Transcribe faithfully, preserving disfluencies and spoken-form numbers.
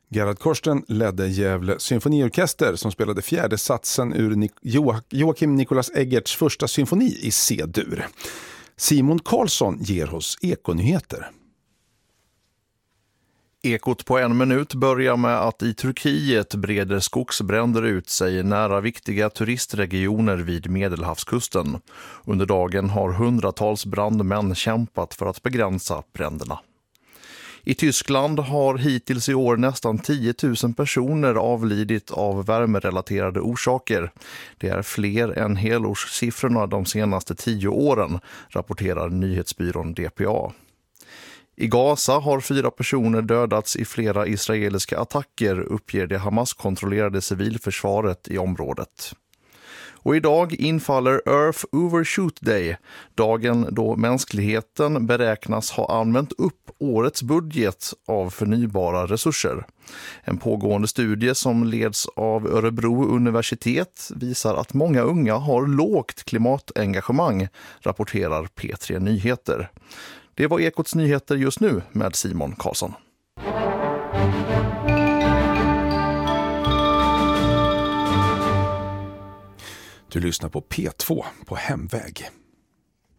Gerhard Korsten ledde Gävle symfoniorkester som spelade fjärde satsen ur Nik- Jo- Joakim Nicolas Eggerts första symfoni i C-dur. Simon Karlsson ger oss Ekonyheter. Ekot på en minut börjar med att i Turkiet breder skogsbränder ut sig nära viktiga turistregioner vid Medelhavskusten. Under dagen har hundratals brandmän kämpat för att begränsa bränderna. I Tyskland har hittills i år nästan tio tusen personer avlidit av värmerelaterade orsaker. Det är fler än helårssiffrorna de senaste tio åren, rapporterar nyhetsbyrån D P A. I Gaza har fyra personer dödats i flera israeliska attacker, uppger det Hamas-kontrollerade civilförsvaret i området. Och idag infaller Earth Overshoot Day, dagen då mänskligheten beräknas ha använt upp årets budget av förnybara resurser. En pågående studie som leds av Örebro universitet visar att många unga har lågt klimatengagemang, rapporterar P tre Nyheter. Det var Ekots nyheter just nu med Simon Karlsson. Du lyssnar på P två på Hemväg.